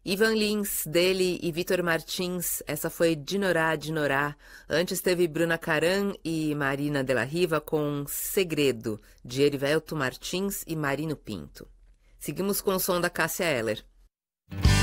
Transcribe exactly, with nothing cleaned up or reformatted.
Ivan Lins, dele e Vitor Martins, essa foi Dinorá, Dinorá. Antes teve Bruna Caran e Marina Della Riva com Segredo, de Erivelto Martins e Marino Pinto. Seguimos com o som da Cássia Eller.